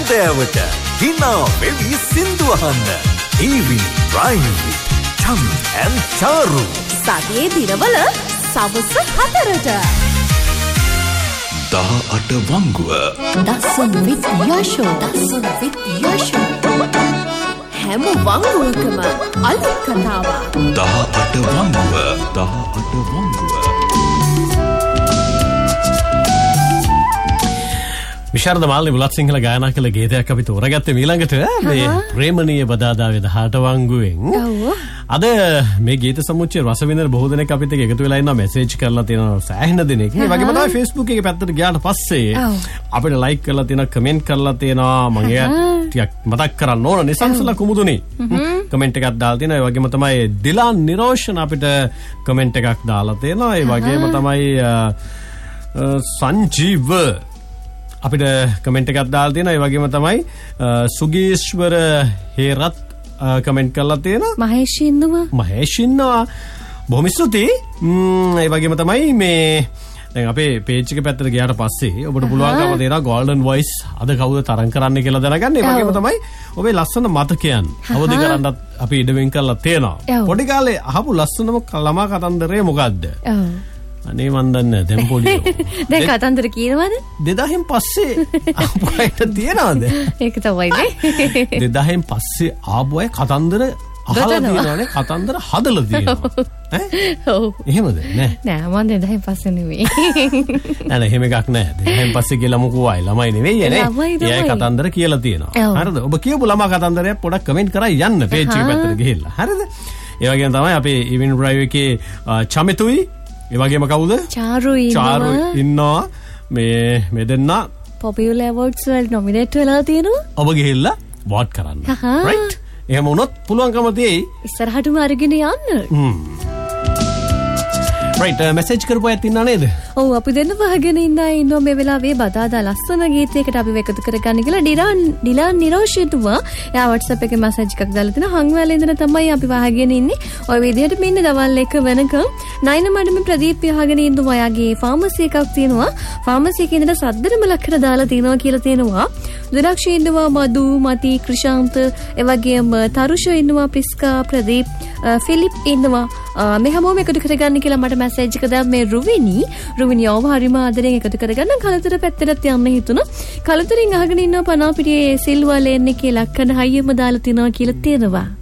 හැන්දෑවට hina වෙවි සින්දු අහන්න. Evening Drive with Chami and Charu. සතියේ දිනවල සවස් 4ට. 18 වංගුව. Dasan with Yasho. හැම වංගුවකම අලුත් කතාවක්. 18 වංගුව. විශාරද මාල්නි බුලත් සිංහල ගායනා කළ ගීතයක් අපි තෝරගත්තේ ඊළඟට මේ ප්‍රේමණීය බදාදාවේ 18 වංගුවෙන්. අද මේ ගීත සමුච්චය රස විඳින බොහෝ දෙනෙක් අපිත් එක්ක එකතු වෙලා ඉන්නවා, මෙසේජ් කරලා තියෙනවා සෑහෙන දෙනෙක්. ඒ වගේම තමයි Facebook එකේ පැත්තට ගියාට පස්සේ අපිට ලයික් කරලා තියෙනවා, කමෙන්ට් කරලා තියෙනවා. මම ටිකක් මතක් කරන්න ඕන නිසංසලා කුමුදුනි කමෙන්ට් එකක් දාලා තියෙනවා. ඒ වගේම තමයි දිලාන් නිරෝෂන් අපිට කමෙන්ට් එකක් දාලා තියෙනවා. ඒ වගේම තමයි සංජීව අපිට කමෙන්ට් එකක් දාලා තියෙනවා. ඒ වගේම තමයි සුගීශ්වර හේරත් කමෙන්ට් කරලා තියෙනවා. මහේෂ් ඉන්නවා. බොහොම ස්තුතියි. ඒ වගේම තමයි මේ දැන් අපේ පේජ් එක පැත්තට ගියාට පස්සේ ඔබට පුළුවන්කම දෙනවා ගෝල්ඩන් වොයිස් අද කවුද තරම් කරන්නේ කියලා දැනගන්න. ඒ වගේම තමයි ඔබේ ලස්සන මතකයන් අවදි කරන්නත් අපි ඉඩවෙන් කරලා තියෙනවා. පොඩි කාලේ අහපු ලස්සනම ළමා කතන්දරය මොකද්ද? අනේ මන් දන්නේ දැන් පොඩියෝ. දැන් කතන්දර කියනවද? 2000න් පස්සේ ආපු අයට තියනවද? ඒක තමයිනේ. 2000න් පස්සේ ආපු අය කතන්දර අහලා තියෙනවනේ, කතන්දර හදලා තියෙනවා. ඔව්. එහෙමද? නෑ. නෑ මන් 2000න් පස්සේ නෙවෙයි. නෑ එහෙම එකක් නෑ. 2000න් පස්සේ කියලා මොකෝ අය ළමයි නෙවෙයි නේ. ඒ කතන්දර කියලා තියෙනවා. හරිද? ඔබ කියපු ළමා කතන්දරයක් පොඩක් කමෙන්ට් කරලා යන්න පේජ් එක පැත්තට ගිහිල්ලා. හරිද? ඒ වගේම තමයි අපේ ඉවින් ඩ්‍රයිව් එකේ චමිතුයි ඒ වගේම කවුද? චාරු ඉන්නවා. මේ දෙන්න පොපියුලර් අවෝඩ්ස් වලට නොමිනේට් වෙලා තියෙනවා. ඔබ ගිහිල්ලා වෝට් කරන්න. රයිට්? එහෙම වුණොත් පුළුවන්කම තියෙයි ඉස්සරහටම අරගෙන යන්න. රයිට් මෙසේජ් කරපු අයත් ඉන්නා නේද? ඔව් අපි දෙන්න වහගෙන ඉන්නවා මේ වෙලාවේ බදාදා ලස්සන ගීතයකට අපි එකතු කරගන්න කියලා ඩිලාන් නිරෝෂිතුමා එයා WhatsApp එකේ මැසේජ් එකක් දාලා තිනවා. හංගවැල ඉඳන් තමයි අපි වහගෙන ඉන්නේ. ඔය විදිහට මෙන්න දවල් 1 වෙනකම් නයින මඩමේ ප්‍රදීප් යහගෙන ඉන්නවා. ඔයාගේ ෆාමසි එකක් තියෙනවා. ෆාමසි එකේ ඉඳලා සද්දරම ලක්කර දාලා තිනවා කියලා තියෙනවා. දුරක්ෂ ඉන්නවා, මදු, මති, ක්‍රිෂාන්ත, ඒ වගේම තරුෂ ඉන්නවා, ප්‍රිස්කා, ප්‍රදීප්, ෆිලිප් ඉන්නවා. මේ හැමෝම එකතු කරගන්න කියලා මට මැසේජ් එක දැම්ම මේ රුවිනියව හරිම ආදරෙන් එකතු කරගන්න කලතර පැත්තට යන්න හිතුණා. කලතරින් අහගෙන ඉන්නවා පනාපිටියේ සිල්වා ලේන් එකේ ලක්කන හයියම දාලා තිනවා කියලා තියෙනවා.